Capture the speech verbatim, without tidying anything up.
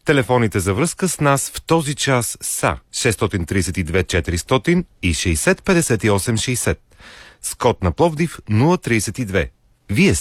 Телефоните за връзка с нас в този час са шест три две четири и шейсет петдесет и осем шейсет. С код на Пловдив нула три две. Вие